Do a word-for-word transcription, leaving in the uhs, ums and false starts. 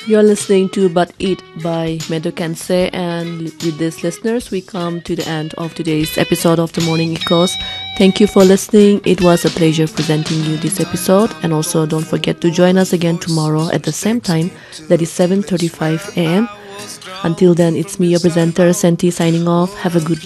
You're listening to But Eat by Medo Kensei, and with this, listeners, we come to the end of today's episode of the Morning Echoes. Thank you for listening. It was a pleasure presenting you this episode, and also don't forget to join us again tomorrow at the same time, that is seven thirty-five a m. Until then, it's me, your presenter, Senti, signing off. Have a good